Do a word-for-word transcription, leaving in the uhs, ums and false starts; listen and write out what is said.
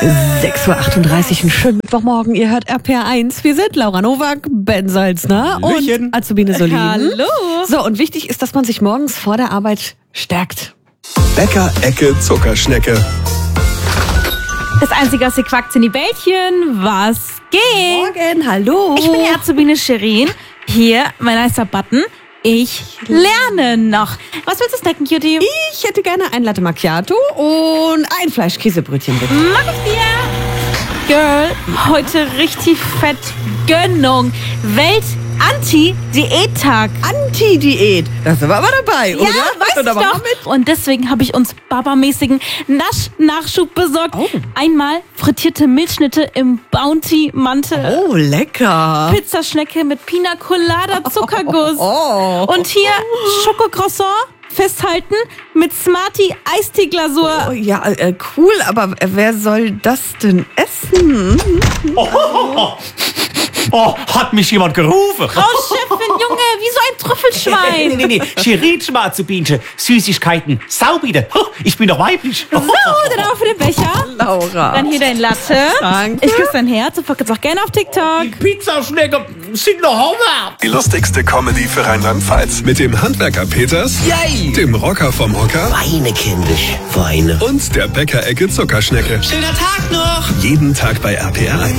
sechs Uhr achtunddreißig, einen schönen Mittwochmorgen. Ihr hört R P R eins. Wir sind Laura Nowak, Ben Salzner Hallöchen. und Azubine Solin. Hallo. So, und wichtig ist, dass man sich morgens vor der Arbeit stärkt. Bäcker, Ecke, Zuckerschnecke. Das Einzige, was ihr quackt, sind die Bällchen. Was geht? Morgen, hallo. Ich bin die Azubine Shirin. Hier, mein nicer Button. Ich lerne noch. Was willst du snacken, Cutie? Ich hätte gerne ein Latte Macchiato und ein Fleischkäsebrötchen, bitte. Mach ich dir. Girl, heute richtig fett Gönnung. Welt-Anti-Diät-Tag. Anti-Diät. Da sind wir aber dabei, oder? Ja, weiß Und ich da machen wir doch. mit. Und deswegen habe ich uns babamäßigen Nasch-Nachschub besorgt. Oh. Einmal frittierte Milchschnitte im Bounty-Mantel. Oh, lecker. Pizzaschnecke mit Pina Colada Zuckerguss. Oh. Und hier Schokocroissant festhalten mit Smarty Eistee-Glasur. Oh, ja, äh, cool, aber wer soll das denn essen? Oh, hat mich jemand gerufen? Frau Chefin, Junge, wie so ein Nee, Trüffelschwein. nee, nee. Shirin Schmarzubinche. Süßigkeiten. Sau bitte. Ich bin doch weiblich. So, dann auf den Becher. Laura. Dann hier dein Latte. Danke. Ich küsse dein Herz und folgt jetzt auch gerne auf TikTok. Die Pizzaschnecke sind noch Hammer. Die lustigste Comedy für Rheinland-Pfalz. Mit dem Handwerker Peters, Yay! dem Rocker vom Hocker Weine, kindisch, Weine. und der Bäcker-Ecke Zuckerschnecke. Schöner Tag noch! Jeden Tag bei R P R eins.